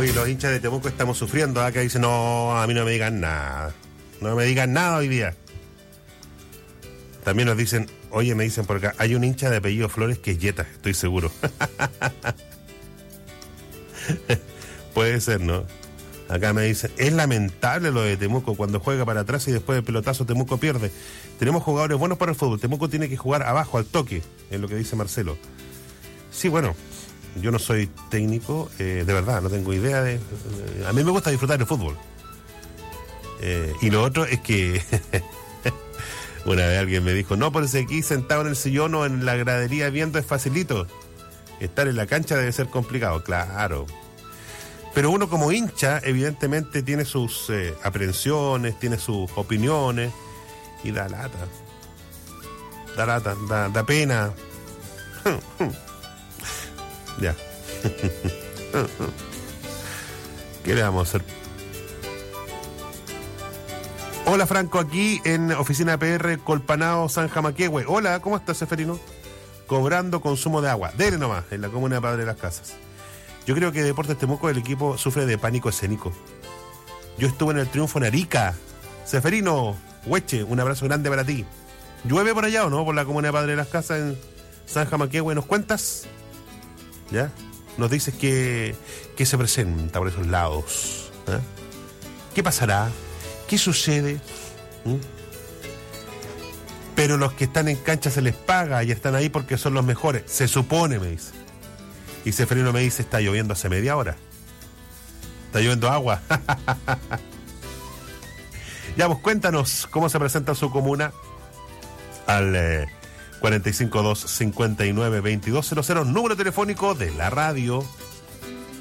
Oye, los hinchas de Temuco estamos sufriendo. Acá dicen, no, a mí no me digan nada. No me digan nada hoy día. También nos dicen, oye, me dicen por acá, hay un hincha de apellido Flores que es Yeta, estoy seguro. Puede ser, ¿no? Acá me dicen, es lamentable lo de Temuco cuando juega para atrás y después del pelotazo Temuco pierde. Tenemos jugadores buenos para el fútbol. Temuco tiene que jugar abajo, al toque, es lo que dice Marcelo. Sí, bueno, yo no soy técnico, de verdad, no tengo idea de... a mí me gusta disfrutar del fútbol. Y lo otro es que... una vez alguien me dijo, no, ponerse aquí sentado en el sillón o en la gradería viendo es facilito. Estar en la cancha debe ser complicado, claro. Pero uno como hincha, evidentemente, tiene sus aprehensiones, tiene sus opiniones, y da lata. Da pena. Ya. ¿Qué le vamos a hacer? Hola, Franco, aquí en Oficina PR Colpanao, San Jamaquehue. Hola, ¿cómo estás, Seferino? Cobrando consumo de agua. Dele nomás, en la comuna de Padre de las Casas. Yo creo que Deportes Temuco, el equipo, sufre de pánico escénico. Yo estuve en el triunfo en Arica. Seferino, Hueche, un abrazo grande para ti. ¿Llueve por allá o no? Por la comuna de Padre de las Casas en San Jamaquehue. ¿Nos cuentas? ¿Ya? Nos dices que se presenta por esos lados. ¿Eh? ¿Qué pasará? ¿Qué sucede? Pero los que están en cancha se les paga y están ahí porque son los mejores. Se supone, me dice. Y Seferino me dice, está lloviendo hace media hora. Está lloviendo agua. Ya, pues cuéntanos cómo se presenta su comuna al 452-59-2200, número telefónico de la radio.